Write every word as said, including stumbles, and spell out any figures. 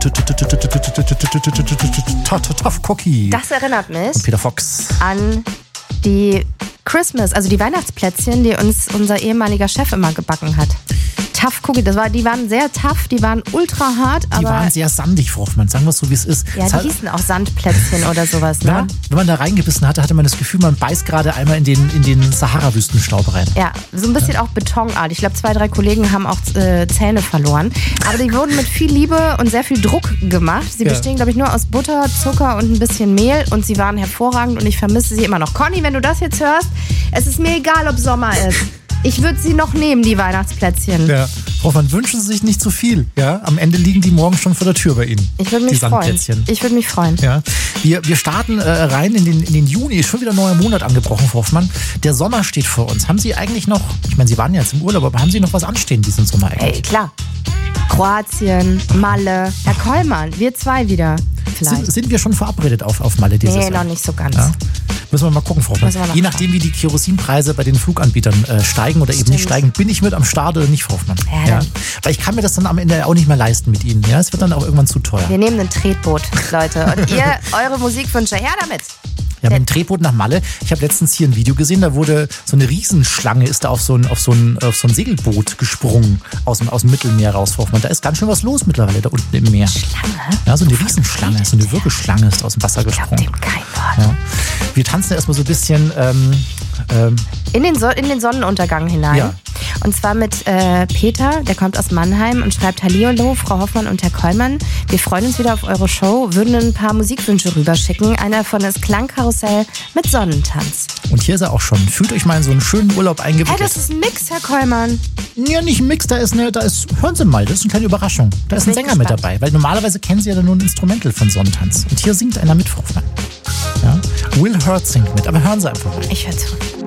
Tough Cookie. Das erinnert mich Und Peter Fox. an die Christmas, also die Weihnachtsplätzchen, die uns unser ehemaliger Chef immer gebacken hat. Tough Cookie, das war, die waren sehr tough, die waren ultra hart, aber... Die waren sehr sandig, Frau Hoffmann, sagen wir es so, wie es ist. Ja, die hat, hießen auch Sandplätzchen oder sowas, wenn, ne? man, wenn man da reingebissen hatte, hatte man das Gefühl, man beißt gerade einmal in den, in den Sahara-Wüstenstaub rein. Ja, so ein bisschen auch Betonart. Ich glaube, zwei, drei Kollegen haben auch äh, Zähne verloren. Aber die wurden mit viel Liebe und sehr viel Druck gemacht. Sie Ja. bestehen, glaube ich, nur aus Butter, Zucker und ein bisschen Mehl. Und sie waren hervorragend und ich vermisse sie immer noch. Conny, wenn du das jetzt hörst, es ist mir egal, ob Sommer ist. Ich würde sie noch nehmen, die Weihnachtsplätzchen. Ja. Frau Hoffmann, wünschen Sie sich nicht zu viel. Ja? Am Ende liegen die morgen schon vor der Tür bei Ihnen. Ich würde mich die freuen. Sandplätzchen. Ich würde mich freuen. Ja. Wir, wir starten äh, rein in den, in den Juni. Ist schon wieder ein neuer Monat angebrochen, Frau Hoffmann. Der Sommer steht vor uns. Haben Sie eigentlich noch, ich meine, Sie waren ja jetzt im Urlaub, aber haben Sie noch was anstehen diesen Sommer eigentlich? Ey, klar. Kroatien, Malle, Herr Kollmann, wir zwei wieder. Vielleicht. Sind, sind wir schon verabredet auf, auf Malle dieses Nee, Jahr? noch nicht so ganz. Ja. Müssen wir mal gucken, Frau Hoffmann. Müssen wir noch Je nachdem, wie die Kerosinpreise bei den Fluganbietern äh, steigen oder eben nicht steigen, bin ich mit am Start oder nicht, Frau Hoffmann. Ja, dann- Weil ich kann mir das dann am Ende auch nicht mehr leisten mit Ihnen. Ja, es wird dann auch irgendwann zu teuer. Wir nehmen ein Tretboot, Leute. Und ihr, eure Musikwünsche, her damit. Wir haben ein Tretboot nach Malle. Ich habe letztens hier ein Video gesehen, da wurde so eine Riesenschlange ist da auf so ein, auf so ein, auf so ein Segelboot gesprungen aus dem, aus dem Mittelmeer raus. Frau Hoffmann. Da ist ganz schön was los mittlerweile da unten im Meer. Schlange? Ja, so eine Riesenschlange, so eine Würgeschlange ist aus dem Wasser Ich glaub gesprungen. dem kein Wort. Ja. Wir tanzen erstmal so ein bisschen ähm, ähm, In den, so in den Sonnenuntergang hinein. Ja. Und zwar mit äh, Peter, der kommt aus Mannheim und schreibt: Hallihallo, Frau Hoffmann und Herr Kollmann. Wir freuen uns wieder auf eure Show, würden ein paar Musikwünsche rüberschicken. Einer davon ist Klangkarussell mit Sonnentanz. und hier ist er auch schon. Fühlt euch mal in so einen schönen Urlaub Hey, eingewickelt. das ist ein Mix, Herr Kollmann. Ja, nicht ein Mix, da ist eine, da ist, hören Sie mal, das ist eine kleine Überraschung. Da ist ein bin ich Sänger mit gespannt. dabei, weil normalerweise kennen Sie ja dann nur ein Instrumental von Sonnentanz. Und hier singt einer mit, Frau Hoffmann. Ja? Will Hurt singt mit, aber hören Sie einfach mal. Ich höre zu.